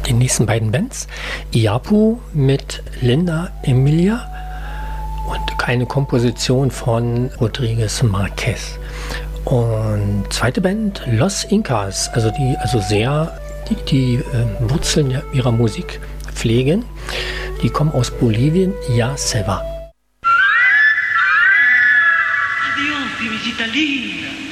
den nächsten beiden Bands. Iapu mit Linda Emilia und eine Komposition von Rodriguez Marquez. Und zweite Band, Los Incas, die Wurzeln ihrer Musik pflegen. Die kommen aus Bolivien, Ya Se Va. Adiós, mi visita linda.